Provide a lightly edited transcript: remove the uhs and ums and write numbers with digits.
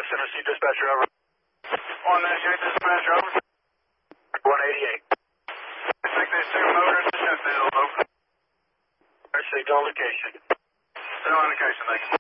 Tennessee dispatcher, over. 198 dispatch, over. 188. I think they see motors in Sheffield, over. Signal location. Signal indication, thank you.